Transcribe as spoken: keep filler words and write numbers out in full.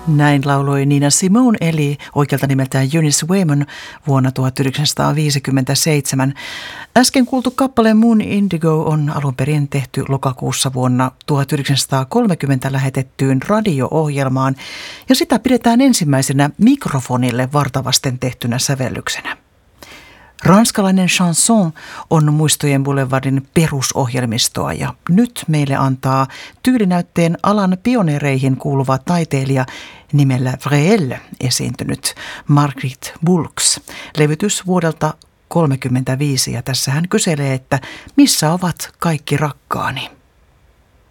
Näin lauloi Nina Simone eli oikealta nimeltään Eunice Waymon vuonna tuhatyhdeksänsataaviisikymmentäseitsemän. Äsken kuultu kappale Moon Indigo on alun perin tehty lokakuussa vuonna tuhatyhdeksänsataakolmekymmentä lähetettyyn radio-ohjelmaan ja sitä pidetään ensimmäisenä mikrofonille vartavasten tehtynä sävellyksenä. Ranskalainen chanson on Muistojen Boulevardin perusohjelmistoa ja nyt meille antaa tyylinäytteen alan pioneereihin kuuluva taiteilija nimellä Vreel esiintynyt Marguerite Boulks. Levytys vuodelta tuhatyhdeksänsataakolmekymmentäviisi ja tässä hän kyselee, että missä ovat kaikki rakkaani.